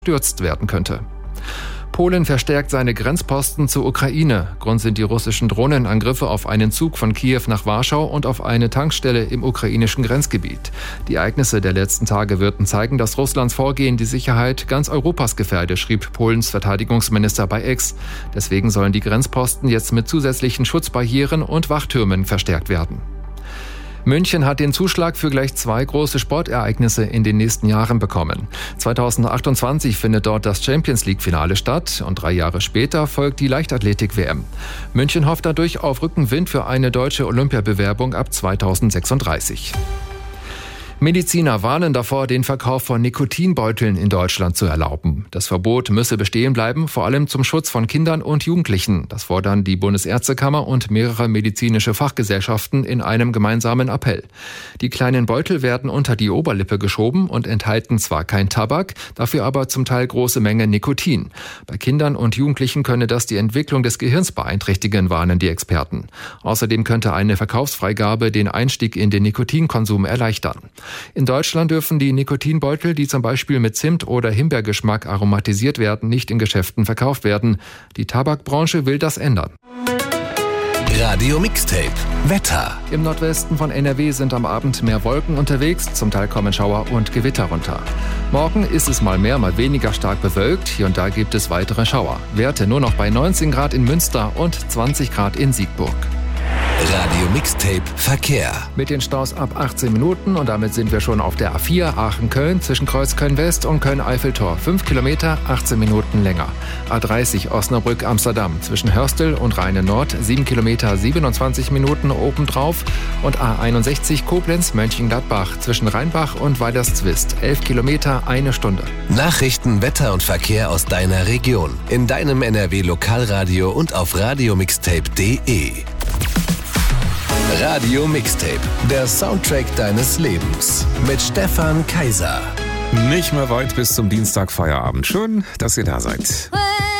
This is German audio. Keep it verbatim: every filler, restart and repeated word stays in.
gestürzt werden könnte. Polen verstärkt seine Grenzposten zur Ukraine. Grund sind die russischen Drohnenangriffe auf einen Zug von Kiew nach Warschau und auf eine Tankstelle im ukrainischen Grenzgebiet. Die Ereignisse der letzten Tage würden zeigen, dass Russlands Vorgehen die Sicherheit ganz Europas gefährde, schrieb Polens Verteidigungsminister bei X. Deswegen sollen die Grenzposten jetzt mit zusätzlichen Schutzbarrieren und Wachtürmen verstärkt werden. München hat den Zuschlag für gleich zwei große Sportereignisse in den nächsten Jahren bekommen. zweitausendachtundzwanzig findet dort das Champions-League-Finale statt und drei Jahre später folgt die Leichtathletik-W M. München hofft dadurch auf Rückenwind für eine deutsche Olympiabewerbung ab zweitausendsechsunddreißig. Mediziner warnen davor, den Verkauf von Nikotinbeuteln in Deutschland zu erlauben. Das Verbot müsse bestehen bleiben, vor allem zum Schutz von Kindern und Jugendlichen. Das fordern die Bundesärztekammer und mehrere medizinische Fachgesellschaften in einem gemeinsamen Appell. Die kleinen Beutel werden unter die Oberlippe geschoben und enthalten zwar kein Tabak, dafür aber zum Teil große Mengen Nikotin. Bei Kindern und Jugendlichen könne das die Entwicklung des Gehirns beeinträchtigen, warnen die Experten. Außerdem könnte eine Verkaufsfreigabe den Einstieg in den Nikotinkonsum erleichtern. In Deutschland dürfen die Nikotinbeutel, die zum Beispiel mit Zimt- oder Himbeergeschmack aromatisiert werden, nicht in Geschäften verkauft werden. Die Tabakbranche will das ändern. Radio Mixtape Wetter. Im Nordwesten von N R W sind am Abend mehr Wolken unterwegs, zum Teil kommen Schauer und Gewitter runter. Morgen ist es mal mehr, mal weniger stark bewölkt, hier und da gibt es weitere Schauer. Werte nur noch bei neunzehn Grad in Münster und zwanzig Grad in Siegburg. Radio Mixtape Verkehr. Mit den Staus ab achtzehn Minuten und damit sind wir schon auf der A vier Aachen-Köln zwischen Kreuz Köln-West und Köln-Eiffeltor. fünf Kilometer, achtzehn Minuten länger. A dreißig Osnabrück-Amsterdam zwischen Hörstel und Rheine-Nord, sieben Kilometer, siebenundzwanzig Minuten obendrauf. Und A einundsechzig Koblenz-Mönchengladbach zwischen Rheinbach und Weilerstzwist, elf Kilometer, eine Stunde. Nachrichten, Wetter und Verkehr aus deiner Region. In deinem N R W-Lokalradio und auf radiomixtape punkt de. Radio Mixtape, der Soundtrack deines Lebens. Mit Stefan Kaiser. Nicht mehr weit bis zum Dienstag Feierabend. Schön, dass ihr da seid.